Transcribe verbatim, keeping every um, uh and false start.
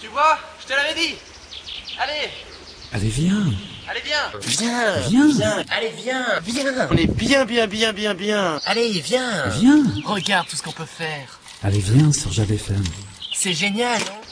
Tu vois, je te l'avais dit. Allez. Allez, viens. Allez, viens. Viens, Viens. viens, allez, viens, viens. On est bien, bien, bien, bien, bien. Allez, viens. Viens. Regarde tout ce qu'on peut faire. Allez, viens sur Java F M. C'est génial, hein?